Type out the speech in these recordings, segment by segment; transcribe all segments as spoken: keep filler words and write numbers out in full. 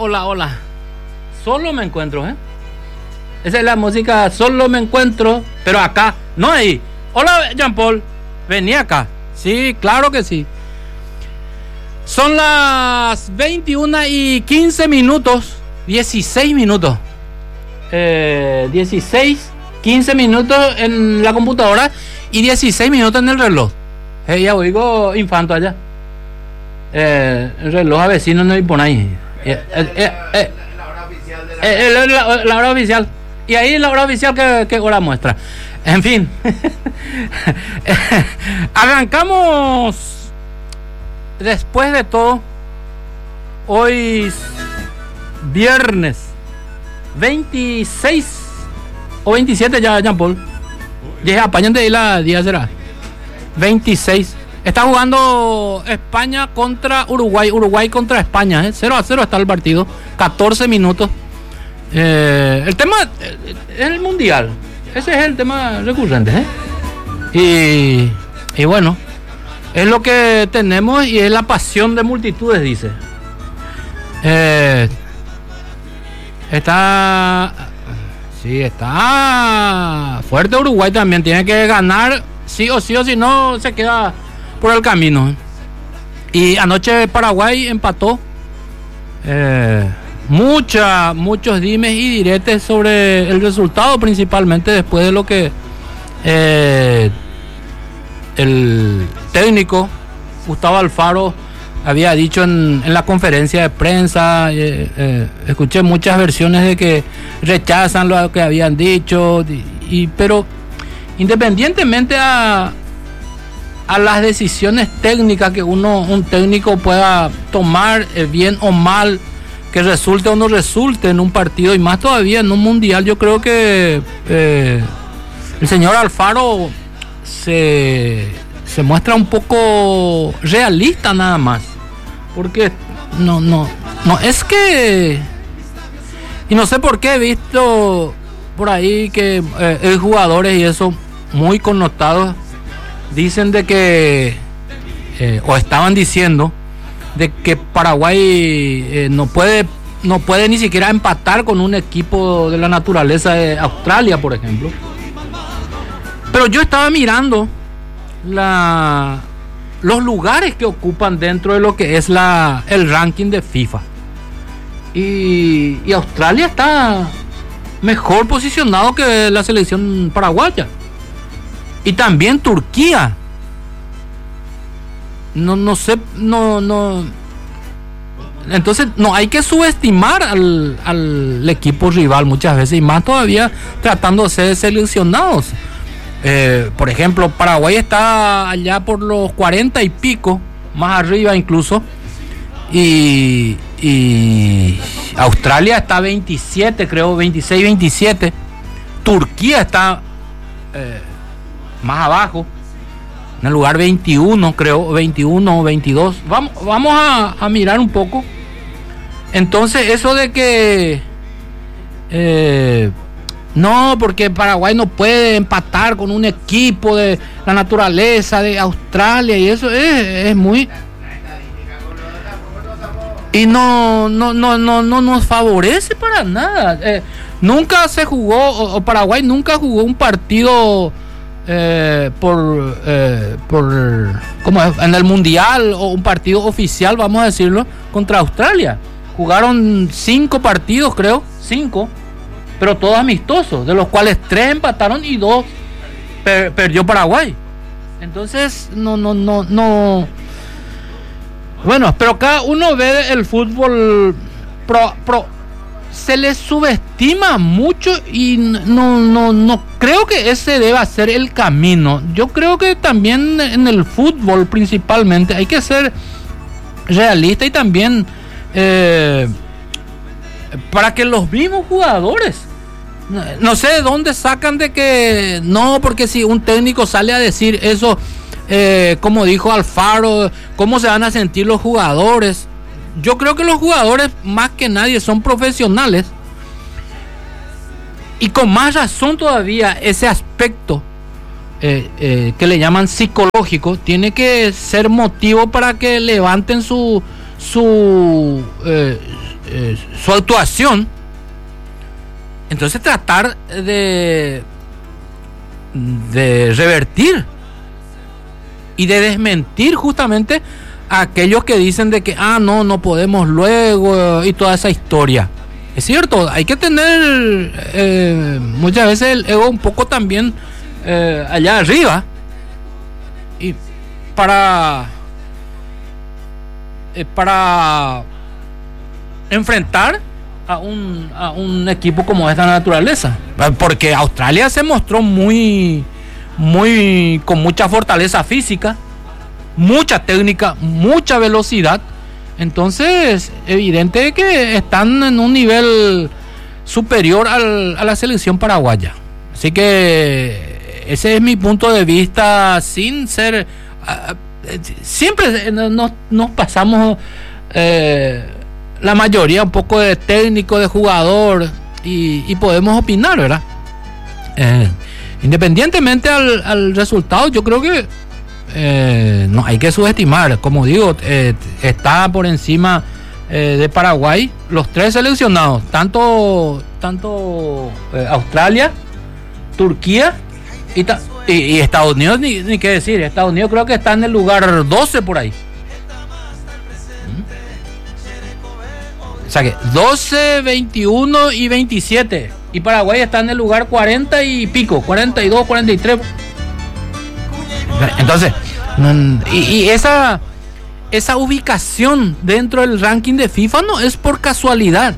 hola, hola. Solo me encuentro, ¿eh? Esa es la música, solo me encuentro, pero acá, no ahí. Hola, Jean Paul, vení acá. Sí, claro que sí. Son las veintiuna y quince minutos, dieciséis minutos. Eh, dieciséis, quince minutos en la computadora y dieciséis minutos en el reloj. Eh, ya oigo infanto allá. Eh, el reloj a vecino no hay por ahí. Eh, eh, eh, eh, eh, la, la, la hora oficial. Y ahí la hora oficial que, que hora muestra. En fin. Arrancamos. Después de todo, hoy viernes veintiséis o veintisiete ya, Jean Paul. Ya apañan de ahí la día será. veintiséis. Está jugando España contra Uruguay. Uruguay contra España. ¿eh? cero a cero está el partido. catorce minutos. Eh, el tema es el mundial. Ese es el tema recurrente. ¿eh? Y, y bueno, es lo que tenemos y es la pasión de multitudes, dice. Eh, está... Sí, está fuerte Uruguay también. Tiene que ganar sí o sí o si no se queda por el camino. Y anoche Paraguay empató. Eh, mucha, muchos dimes y diretes sobre el resultado, principalmente después de lo que eh, el técnico Gustavo Alfaro había dicho en, en la conferencia de prensa. Eh, eh, escuché muchas versiones de que rechazan lo que habían dicho, y, y, pero independientemente a, a las decisiones técnicas que uno, un técnico pueda tomar, eh, bien o mal, que resulte o no resulte en un partido, y más todavía en un mundial, yo creo que eh, el señor Alfaro se, se muestra un poco realista nada más, porque no, no, no, es que, y no sé por qué he visto por ahí que eh, hay jugadores y eso muy connotados, dicen de que, eh, o estaban diciendo, de que Paraguay eh, no puede no puede ni siquiera empatar con un equipo de la naturaleza de Australia, por ejemplo. Pero yo estaba mirando la, los lugares que ocupan dentro de lo que es la, el ranking de FIFA. Y, y Australia está mejor posicionado que la selección paraguaya. Y también Turquía. No, no sé, no, no. Entonces no hay que subestimar al, al equipo rival muchas veces, y más todavía tratándose de seleccionados. Eh, por ejemplo, Paraguay está allá por los cuarenta y pico, más arriba incluso, y, y Australia está veintisiete, creo, veintiséis, veintisiete. Turquía está eh, más abajo, en el lugar veintiuno, creo, veintiuno o veintidós. Vamos, vamos a, a mirar un poco. Entonces, eso de que eh, no, porque Paraguay no puede empatar con un equipo de la naturaleza de Australia, y eso es, es muy, y no, no, no, no, no nos favorece para nada. Eh, nunca se jugó, o, o Paraguay nunca jugó un partido Eh, por eh, por ¿cómo es? En el mundial, o un partido oficial, vamos a decirlo, contra Australia. Jugaron cinco partidos, creo, cinco, pero todos amistosos, de los cuales tres empataron y dos per, perdió Paraguay. Entonces no no no no bueno, pero cada uno ve el fútbol pro, pro se les subestima mucho, y no, no, no creo que ese deba ser el camino. Yo creo que también en el fútbol principalmente hay que ser realista, y también eh, para que los mismos jugadores, no, no sé de dónde sacan de que no, porque si un técnico sale a decir eso, eh, como dijo Alfaro, ¿cómo se van a sentir los jugadores? Yo creo que los jugadores más que nadie son profesionales, y con más razón todavía ese aspecto eh, eh, que le llaman psicológico tiene que ser motivo para que levanten su su eh, eh, su actuación, entonces tratar de, de revertir y de desmentir justamente a aquellos que dicen de que, ah, no, no podemos luego y toda esa historia. Es cierto, hay que tener eh, muchas veces el ego un poco también eh, allá arriba y para eh, para enfrentar a un, a un equipo como esta naturaleza, porque Australia se mostró muy muy con mucha fortaleza física, mucha técnica, mucha velocidad. Entonces, evidente que están en un nivel superior al, a la selección paraguaya. Así que ese es mi punto de vista, sin ser... Uh, siempre nos, nos pasamos eh, la mayoría un poco de técnico, de jugador, y, y podemos opinar, ¿verdad? Eh, independientemente al, al resultado, yo creo que Eh, no hay que subestimar, como digo, eh, está por encima eh, de Paraguay los tres seleccionados, tanto tanto eh, Australia, Turquía y, ta, y, y Estados Unidos, ni, ni qué decir. Estados Unidos creo que está en el lugar doce por ahí. ¿Mm? O sea que doce, veintiuno y veintisiete, y Paraguay está en el lugar cuarenta y pico, cuarenta y dos, cuarenta y tres. Entonces, y, y esa esa ubicación dentro del ranking de FIFA no es por casualidad.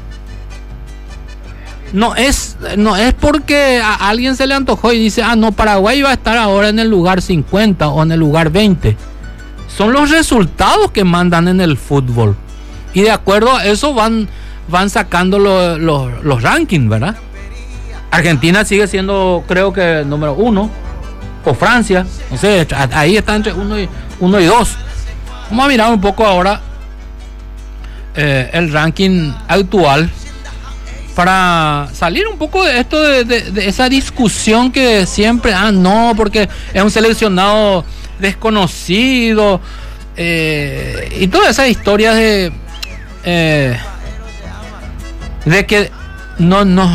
No es no es porque a alguien se le antojó y dice, ah, no, Paraguay va a estar ahora en el lugar cincuenta o en el lugar veinte. Son los resultados que mandan en el fútbol. Y de acuerdo a eso van, van sacando lo, lo, los rankings, ¿verdad? Argentina sigue siendo, creo que, número uno. O Francia, no sé, ahí está entre uno y, uno y dos. Vamos a mirar un poco ahora eh, el ranking actual para salir un poco de esto, de, de, de esa discusión que siempre, ah, no, porque es un seleccionado desconocido, eh, y todas esas historias de eh, de que no, no.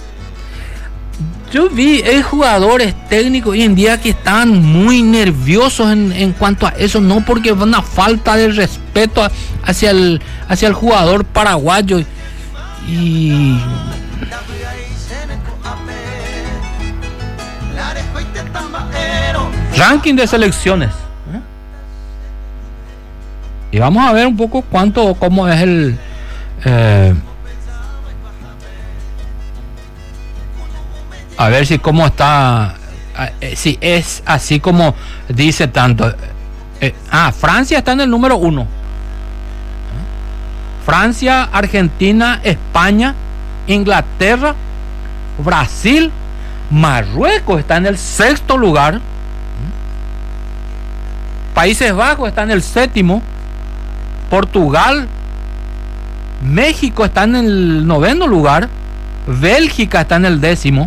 Yo vi eh, jugadores técnicos hoy en día que están muy nerviosos en, en cuanto a eso, no porque es una falta de respeto a, hacia el hacia el jugador paraguayo. Y ranking de selecciones, ¿eh? Y vamos a ver un poco cuánto, cómo es el eh, a ver si cómo está, eh, si es así como dice tanto. Eh, ah, Francia está en el número uno. Francia, Argentina, España, Inglaterra, Brasil, Marruecos está en el sexto lugar. Países Bajos está en el séptimo. Portugal, México está en el noveno lugar. Bélgica está en el décimo.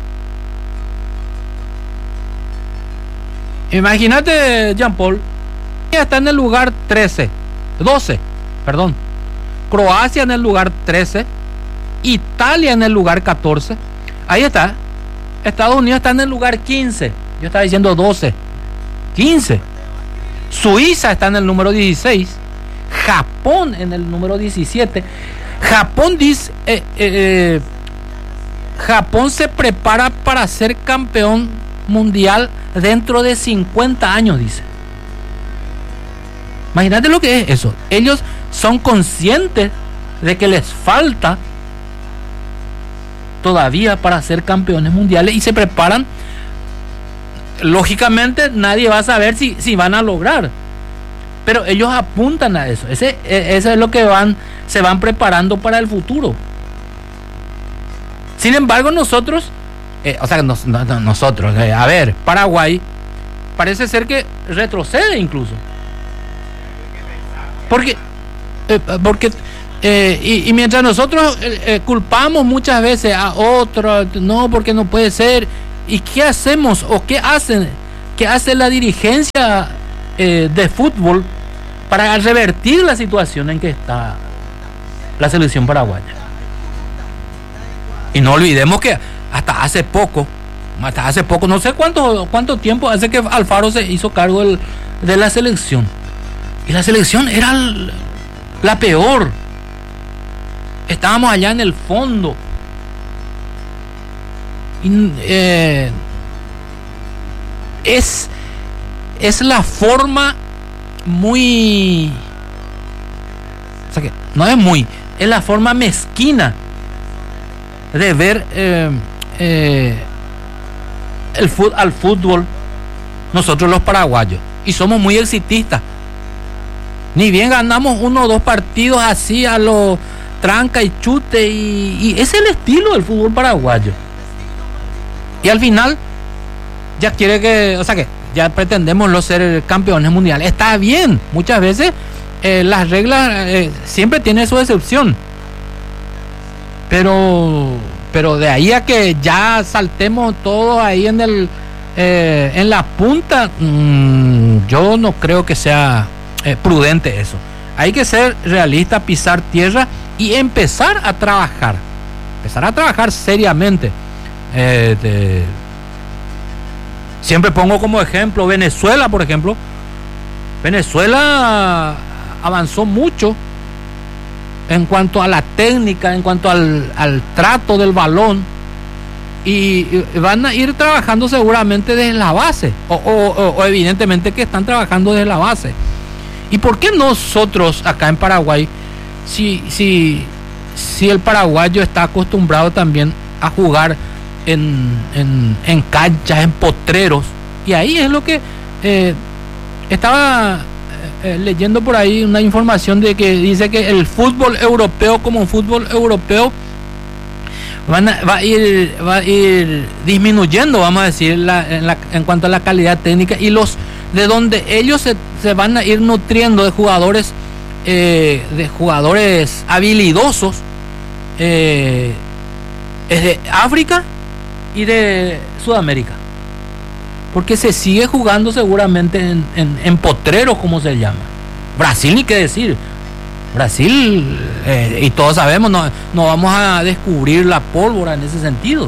Imagínate, Jean Paul, está en el lugar trece, doce, perdón. Croacia en el lugar trece, Italia en el lugar catorce. Ahí está. Estados Unidos está en el lugar quince. Yo estaba diciendo doce, quince. Suiza está en el número dieciséis. Japón en el número diecisiete. Japón dice, eh, eh, Japón se prepara para ser campeón mundial dentro de cincuenta años, dice. Imagínate lo que es eso. Ellos son conscientes de que les falta todavía para ser campeones mundiales y se preparan. Lógicamente nadie va a saber si, si van a lograr, pero ellos apuntan a eso. Ese, eso es lo que van, se van preparando para el futuro. Sin embargo, nosotros Eh, o sea, nos, no, no, nosotros, eh, a ver, Paraguay parece ser que retrocede incluso. Porque, eh, porque eh, y, y mientras nosotros eh, eh, culpamos muchas veces a otros, no, porque no puede ser. ¿Y qué hacemos o qué hacen? ¿Qué hace la dirigencia eh, de fútbol para revertir la situación en que está la selección paraguaya. Y no olvidemos que hasta hace poco, hasta hace poco, no sé cuánto, cuánto tiempo hace que Alfaro se hizo cargo del, de la selección. Y la selección era el, la peor. Estábamos allá en el fondo. Y, eh, es, es la forma muy... O sea que no es muy, es la forma mezquina de ver eh, eh, el fut, al fútbol nosotros los paraguayos. Y somos muy exitistas. Ni bien ganamos uno o dos partidos así a los tranca y chute, y, y ese es el estilo del fútbol paraguayo. Y al final ya quiere que, o sea que ya pretendemos los ser campeones mundiales. Está bien, muchas veces eh, las reglas eh, siempre tienen su excepción. Pero pero de ahí a que ya saltemos todos ahí en el eh, en la punta, mmm, yo no creo que sea eh, prudente eso. Hay que ser realista, pisar tierra y empezar a trabajar. Empezar a trabajar seriamente. Eh, de, siempre pongo como ejemplo Venezuela, por ejemplo. Venezuela avanzó mucho en cuanto a la técnica, en cuanto al, al trato del balón, y, y van a ir trabajando seguramente desde la base, o, o, o evidentemente que están trabajando desde la base. ¿Y por qué nosotros acá en Paraguay, si, si, si el paraguayo está acostumbrado también a jugar en, en, en canchas, en potreros? Y ahí es lo que eh, estaba eh, leyendo por ahí una información de que dice que el fútbol europeo, como un fútbol europeo, van a, va a ir va a ir disminuyendo, vamos a decir, la, en, la, en cuanto a la calidad técnica, y los de donde ellos se, se van a ir nutriendo de jugadores eh, de jugadores habilidosos eh, es de África y de Sudamérica, porque se sigue jugando seguramente en, en, en potreros, como se llama. Brasil, ni qué decir. Brasil, eh, y todos sabemos, no, no vamos a descubrir la pólvora en ese sentido.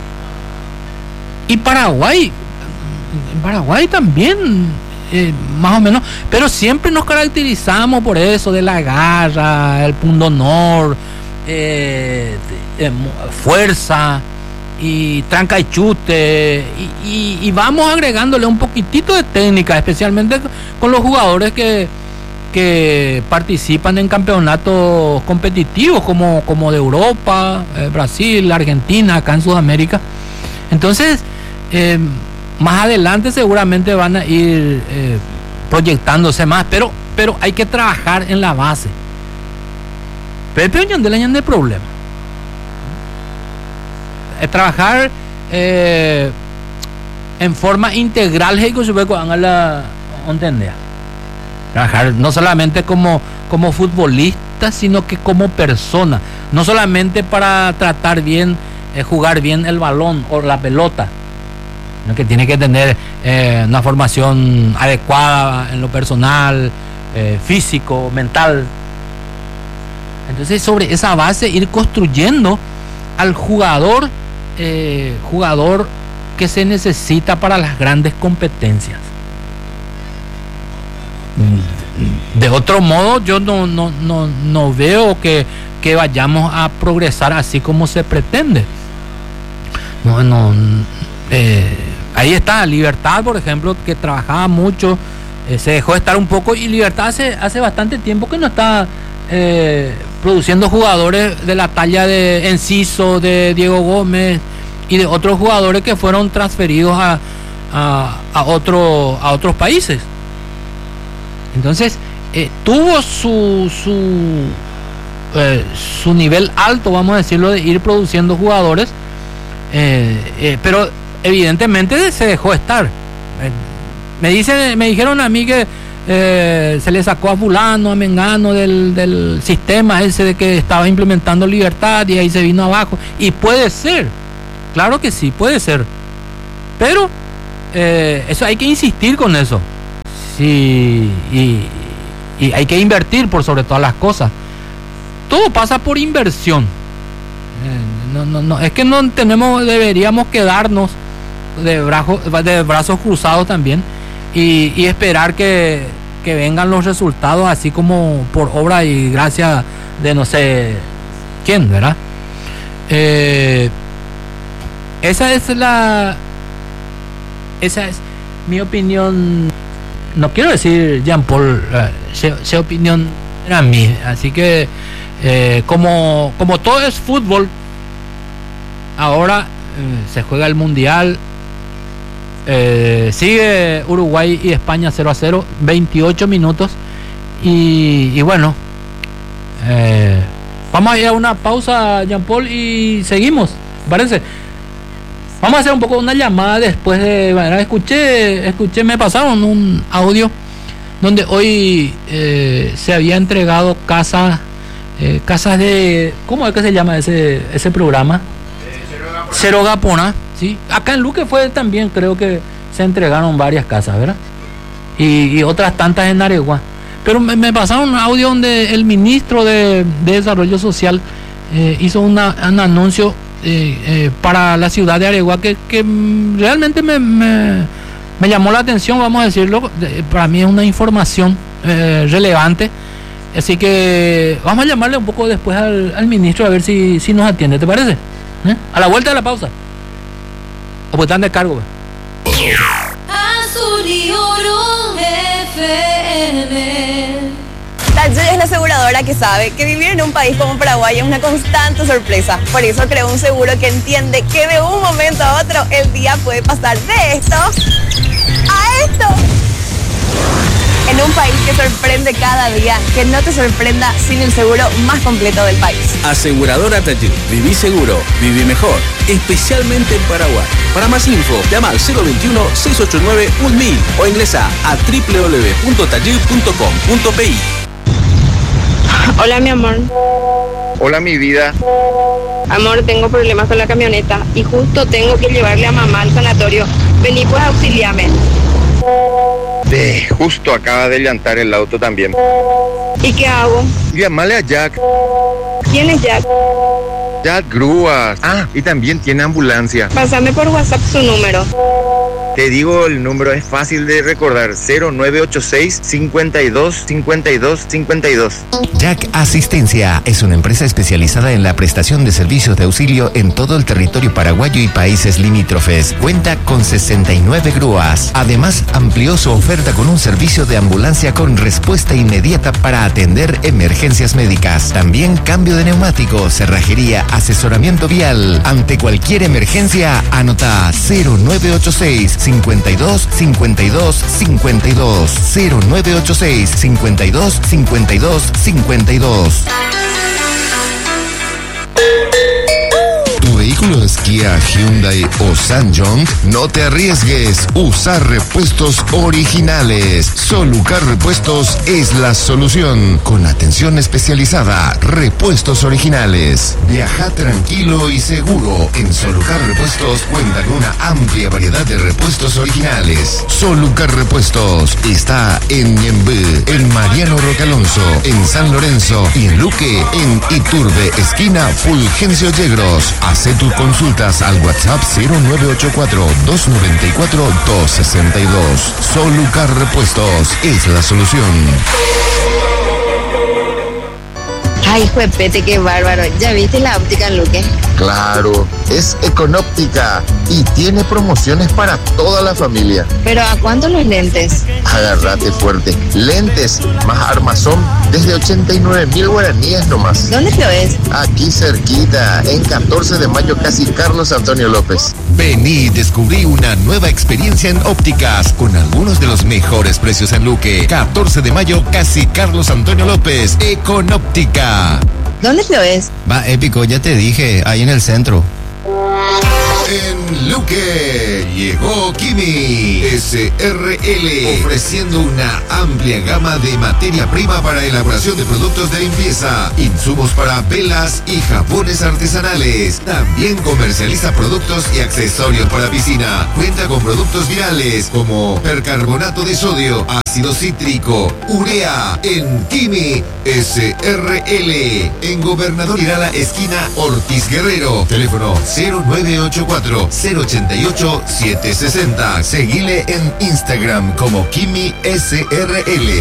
Y Paraguay, en Paraguay también, eh, más o menos, pero siempre nos caracterizamos por eso, de la garra, el pundonor, eh, de, de, fuerza y tranca y chute, y, y, y vamos agregándole un poquitito de técnica, especialmente con los jugadores que que participan en campeonatos competitivos como, como de Europa, eh, Brasil, Argentina, acá en Sudamérica. Entonces eh, más adelante seguramente van a ir eh, proyectándose más, pero, pero hay que trabajar en la base. Pepe Oñandela no hay problema. Es trabajar eh, en forma integral, la entender. Trabajar no solamente como, como futbolista, sino que como persona. No solamente para tratar bien, eh, jugar bien el balón o la pelota, sino que tiene que tener eh, una formación adecuada en lo personal, eh, físico, mental. Entonces, sobre esa base ir construyendo al jugador, eh, jugador que se necesita para las grandes competencias. De otro modo, yo no, no, no, no veo que, que vayamos a progresar así como se pretende. No, no, eh, ahí está Libertad, por ejemplo, que trabajaba mucho, eh, se dejó estar un poco, y Libertad hace, hace bastante tiempo que no está eh, produciendo jugadores de la talla de Enciso, de Diego Gómez y de otros jugadores que fueron transferidos a, a, a, otro, a otros países. Entonces eh, tuvo su su, eh, su nivel alto, vamos a decirlo, de ir produciendo jugadores, eh, eh, pero evidentemente se dejó estar. Eh, me dice, me dijeron a mí que eh, se le sacó a fulano, a mengano del, del sistema ese de que estaba implementando Libertad, y ahí se vino abajo. Y puede ser, claro que sí, puede ser, pero eh, eso hay que insistir con eso. Sí, y, y hay que invertir por sobre todas las cosas. todo pasa por inversión. Eh, no, no, no, es que no tenemos, deberíamos quedarnos de brazos, de brazos cruzados también y, y esperar que, que vengan los resultados así como por obra y gracia de no sé quién, ¿verdad? Eh, esa es la esa es mi opinión. No quiero decir Jean Paul, esa opinión era mía, así que eh, como como todo es fútbol, ahora eh, se juega el mundial, eh, sigue Uruguay y España cero a cero, veintiocho minutos y, y bueno, eh, vamos a ir a una pausa, Jean Paul, y seguimos, parece. Vamos a hacer un poco una llamada después de... Bueno, escuché, escuché, me pasaron un audio donde hoy eh, se había entregado casas, eh, casas de... ¿Cómo es que se llama ese, ese programa? Cero Gapona, ¿sí? Acá en Luque fue también, creo que se entregaron varias casas, ¿verdad? Y, y otras tantas en Aregua. Pero me, me pasaron un audio donde el ministro de, de Desarrollo Social eh, hizo una, un anuncio Eh, eh, para la ciudad de Aregua que, que realmente me, me, me llamó la atención, vamos a decirlo. De, para mí es una información eh, relevante, así que vamos a llamarle un poco después al, al ministro a ver si, si nos atiende, ¿te parece? ¿Eh? A la vuelta de la pausa, o pues están de cargo. Azul y Oro F M. Taller es la aseguradora que sabe que vivir en un país como Paraguay es una constante sorpresa. Por eso creó un seguro que entiende que de un momento a otro el día puede pasar de esto a esto. En un país que sorprende cada día, que no te sorprenda sin el seguro más completo del país. Aseguradora Taller. Viví seguro, viví mejor. Especialmente en Paraguay. Para más info, llama al cero veintiuno, seiscientos ochenta y nueve, mil o ingresa a doble u doble u doble u punto taller punto com punto p i. Hola, mi amor. Hola, mi vida. Amor, tengo problemas con la camioneta y justo tengo que llevarle a mamá al sanatorio. Vení, pues, auxiliame. De, justo acaba de llantar el auto también. ¿Y qué hago? Llámale a Jack. ¿Quién es Jack? Jack Grúas. Ah, y también tiene ambulancia. Pásame por WhatsApp su número. Te digo, el número es fácil de recordar: cero nueve ocho seis, cincuenta y dos, cincuenta y dos, cincuenta y dos. Jack Asistencia es una empresa especializada en la prestación de servicios de auxilio en todo el territorio paraguayo y países limítrofes. Cuenta con sesenta y nueve grúas. Además, amplió su oferta con un servicio de ambulancia con respuesta inmediata para atender emergencias médicas. También cambio de neumáticos, cerrajería, asesoramiento vial. Ante cualquier emergencia, anota cero nueve ocho seis, cincuenta y dos, cincuenta y dos, cincuenta y dos. cero nueve ocho seis, cincuenta y dos, cincuenta y dos, cincuenta y dos. ¿Tu vehículo es Kia, Hyundai o Ssangyong? No te arriesgues. Usa repuestos originales. Solucar Repuestos es la solución. Con atención especializada. Repuestos originales. Viaja tranquilo y seguro. En Solucar Repuestos cuenta con una amplia variedad de repuestos originales. Solucar Repuestos está en Ñemby, en Mariano Roque Alonso, en San Lorenzo y en Luque, en Iturbe, esquina Fulgencio Yegros. Hace tus consultas al WhatsApp cero nueve ocho cuatro, dos nueve cuatro, dos seis dos. Solucar Repuestos es la solución. Ay, juepete, qué bárbaro. ¿Ya viste la óptica en Luque? Claro, es Econóptica y tiene promociones para toda la familia. ¿Pero a cuánto los lentes? Agárrate fuerte. Lentes más armazón desde ochenta y nueve mil guaraníes nomás. ¿Dónde lo es? Aquí cerquita, en catorce de mayo, casi Carlos Antonio López. Vení y descubrí una nueva experiencia en ópticas con algunos de los mejores precios en Luque. catorce de mayo, casi Carlos Antonio López. Econóptica. ¿Dónde lo es? Va, épico, ya te dije, ahí en el centro. En Luque llegó Kimi S R L, ofreciendo una amplia gama de materia prima para elaboración de productos de limpieza, insumos para velas y jabones artesanales. También comercializa productos y accesorios para piscina. Cuenta con productos virales como percarbonato de sodio, ácido cítrico, urea. En Kimi S R L, en Gobernador Irala, esquina Ortiz Guerrero. Teléfono cero nueve ocho cuatro, cero ocho ocho, siete seis cero. Seguile en Instagram como Kimi S R L.